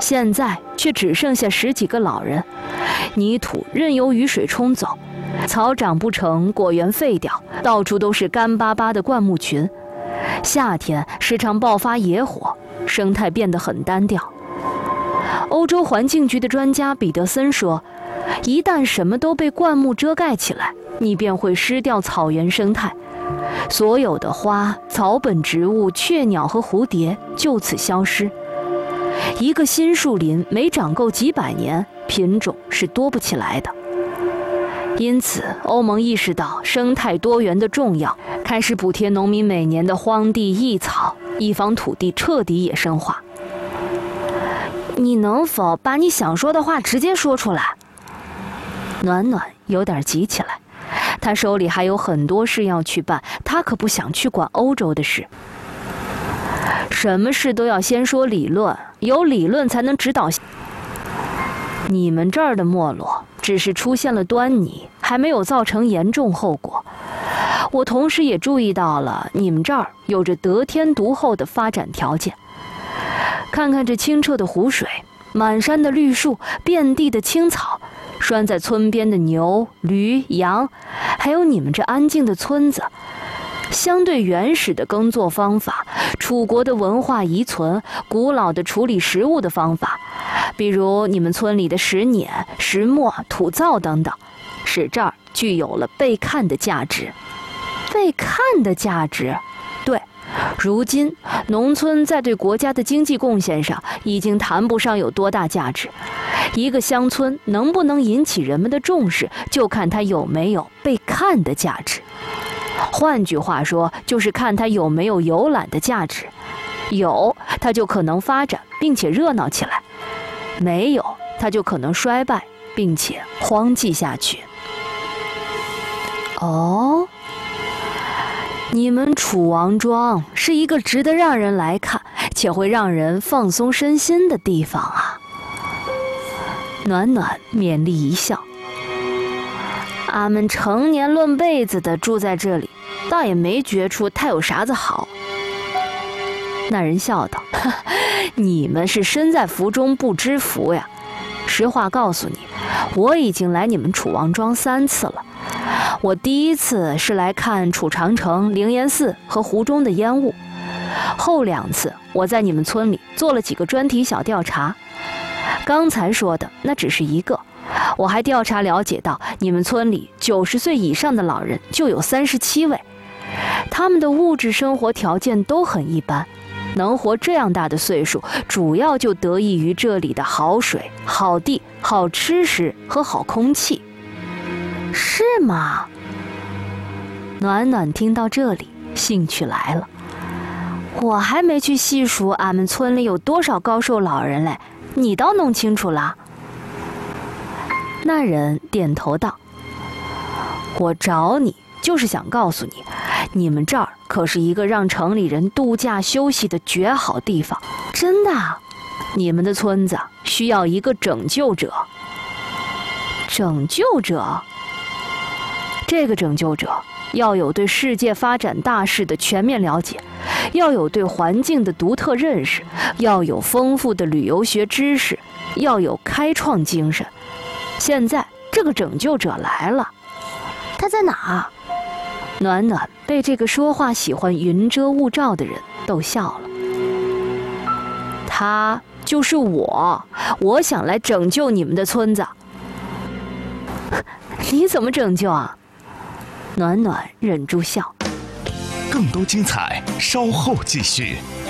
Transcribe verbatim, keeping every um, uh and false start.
现在却只剩下十几个老人，泥土任由雨水冲走，草长不成，果园废掉，到处都是干巴巴的灌木群。夏天时常爆发野火，生态变得很单调。欧洲环境局的专家彼得森说，一旦什么都被灌木遮盖起来，你便会失掉草原生态，所有的花、草本植物、雀鸟和蝴蝶就此消失。一个新树林没长够几百年，品种是多不起来的。因此，欧盟意识到生态多元的重要，开始补贴农民每年的荒地异草，以防土地彻底野生化。你能否把你想说的话直接说出来？暖暖有点急起来，他手里还有很多事要去办，他可不想去管欧洲的事。什么事都要先说理论，有理论才能指导。你们这儿的没落只是出现了端倪，还没有造成严重后果。我同时也注意到了，你们这儿有着得天独厚的发展条件。看看这清澈的湖水，满山的绿树，遍地的青草，拴在村边的牛、驴、羊，还有你们这安静的村子。相对原始的耕作方法，楚国的文化遗存，古老的处理食物的方法，比如你们村里的石碾、石磨、土灶等等，使这儿具有了被看的价值。被看的价值？对，如今农村在对国家的经济贡献上已经谈不上有多大价值。一个乡村能不能引起人们的重视，就看它有没有被看的价值。换句话说，就是看它有没有游览的价值。有，它就可能发展并且热闹起来；没有，它就可能衰败并且荒寂下去。哦，你们楚王庄是一个值得让人来看且会让人放松身心的地方啊。暖暖勉励一笑，俺们成年论辈子的住在这里，倒也没觉出它有啥子好。那人笑道，你们是身在福中不知福呀。实话告诉你，我已经来你们楚王庄三次了。我第一次是来看楚长城、灵岩寺和湖中的烟雾，后两次我在你们村里做了几个专题小调查。刚才说的那只是一个，我还调查了解到，你们村里九十岁以上的老人就有三十七位，他们的物质生活条件都很一般，能活这样大的岁数，主要就得益于这里的好水、好地、好吃食和好空气。是吗？暖暖听到这里，兴趣来了。我还没去细数俺们村里有多少高寿老人嘞，你倒弄清楚了。那人点头道，我找你就是想告诉你，你们这儿可是一个让城里人度假休息的绝好地方。真的，你们的村子需要一个拯救者。拯救者？这个拯救者要有对世界发展大势的全面了解，要有对环境的独特认识，要有丰富的旅游学知识，要有开创精神。现在这个拯救者来了，他在哪？暖暖被这个说话喜欢云遮雾罩的人逗笑了。他就是我，我想来拯救你们的村子。你怎么拯救啊？暖暖忍住笑。 更多精彩稍后继续。